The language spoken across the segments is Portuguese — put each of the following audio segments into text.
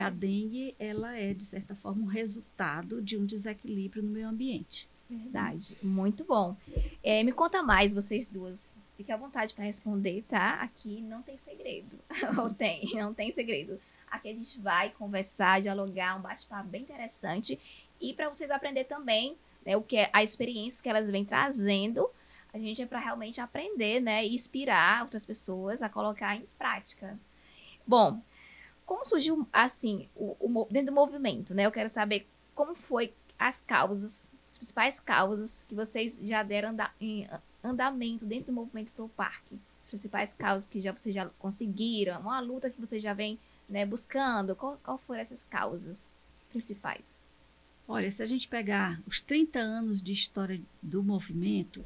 A dengue, ela é, de certa forma, um resultado de um desequilíbrio no meio ambiente. Verdade, muito bom. Me conta mais, vocês duas. Fique à vontade para responder, tá? Aqui não tem segredo. Ou tem, não tem segredo. Aqui a gente vai conversar, dialogar, um bate-papo bem interessante. E para vocês aprender também, né, o que é a experiência que elas vêm trazendo, a gente é para realmente aprender, né, e inspirar outras pessoas a colocar em prática. Bom, como surgiu, assim, dentro do movimento, né? Eu quero saber como foi as causas, as principais causas que vocês já deram em andamento dentro do movimento pro parque. As principais causas que vocês já conseguiram, uma luta que vocês já vêm, né, buscando. Qual foram essas causas principais? Olha, se a gente pegar os 30 anos de história do movimento,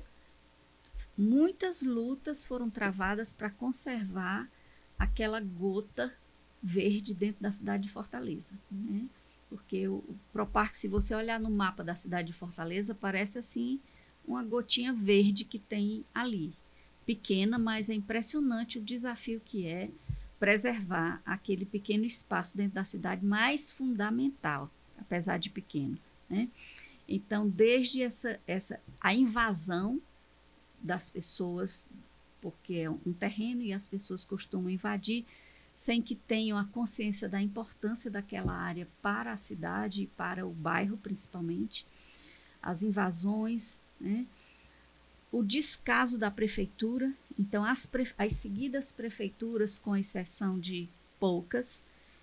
muitas lutas foram travadas para conservar aquela gota verde dentro da cidade de Fortaleza, né? Porque o Proparque, se você olhar no mapa da cidade de Fortaleza, parece assim uma gotinha verde que tem ali. Pequena, mas é impressionante o desafio que é preservar aquele pequeno espaço dentro da cidade mais fundamental, apesar de pequeno, né? Então, desde a invasão das pessoas, porque é um terreno e as pessoas costumam invadir sem que tenham a consciência da importância daquela área para a cidade e para o bairro, principalmente. As invasões, né? O descaso da prefeitura. Então, as seguidas prefeituras, com exceção de poucas,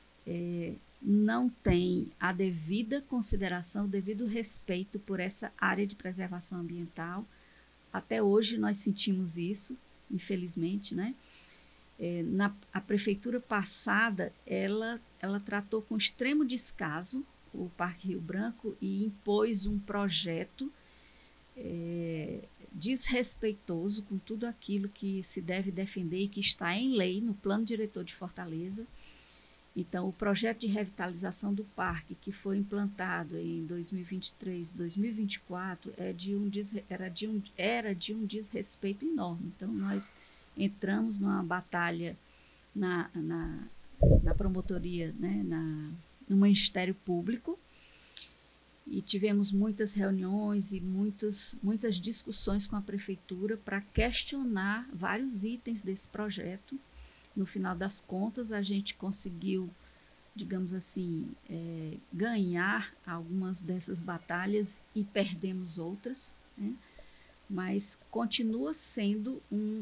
não têm a devida consideração, o devido respeito por essa área de preservação ambiental. Até hoje nós sentimos isso, infelizmente, né? A prefeitura passada, ela tratou com extremo descaso o Parque Rio Branco e impôs um projeto desrespeitoso com tudo aquilo que se deve defender e que está em lei no plano diretor de Fortaleza. Então, o projeto de revitalização do parque, que foi implantado em 2023, 2024, era de um desrespeito enorme. Então, nós entramos numa batalha na promotoria, né, no Ministério Público, e tivemos muitas reuniões e muitas discussões com a prefeitura para questionar vários itens desse projeto. No final das contas, a gente conseguiu, digamos assim, ganhar algumas dessas batalhas e perdemos outras, né? Mas continua sendo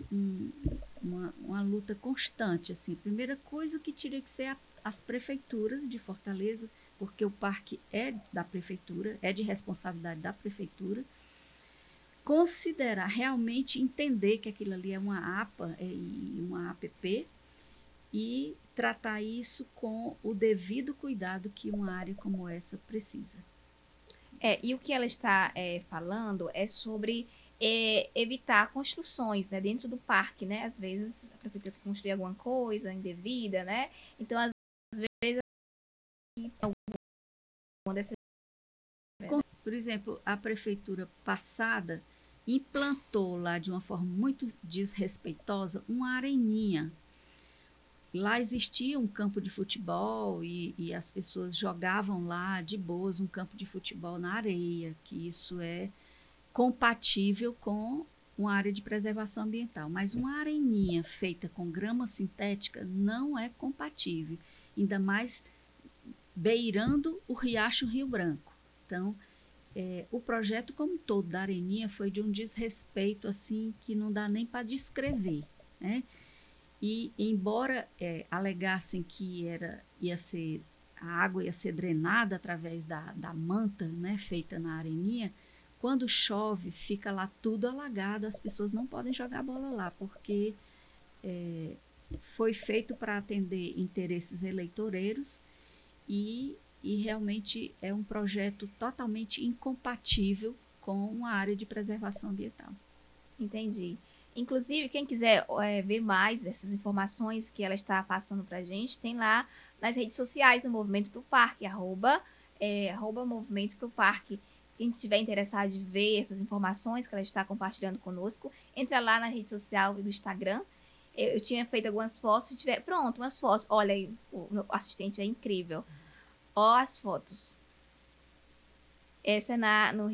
uma luta constante. Assim. A primeira coisa que teria que ser as prefeituras de Fortaleza, porque o parque é da prefeitura, é de responsabilidade da prefeitura, considerar, realmente entender que aquilo ali é uma APA e uma APP, e tratar isso com o devido cuidado que uma área como essa precisa. E o que ela está falando é sobre evitar construções, né, dentro do parque, né? Às vezes a prefeitura quer construir alguma coisa indevida, né? Então, às vezes, alguma dessas... Por exemplo, a prefeitura passada implantou lá de uma forma muito desrespeitosa uma areninha. Lá existia um campo de futebol e as pessoas jogavam lá de boas um campo de futebol na areia, que isso é compatível com uma área de preservação ambiental. Mas uma areninha feita com grama sintética não é compatível, ainda mais beirando o Riacho Rio Branco. Então, o projeto como um todo da areninha foi de um desrespeito assim que não dá nem para descrever, né? E embora alegassem que a água ia ser drenada através da manta, né, feita na areninha, quando chove fica lá tudo alagado, as pessoas não podem jogar bola lá, porque foi feito para atender interesses eleitoreiros e realmente é um projeto totalmente incompatível com uma área de preservação ambiental. Entendi. Inclusive, quem quiser ver mais dessas informações que ela está passando para a gente, tem lá nas redes sociais do Movimento para o Parque, arroba Movimento para o Parque. Quem tiver interessado em ver essas informações que ela está compartilhando conosco, entra lá na rede social do Instagram. Eu tinha feito algumas fotos, se tiver, pronto, umas fotos. Olha aí, o meu assistente é incrível. Ó as fotos. Essa é no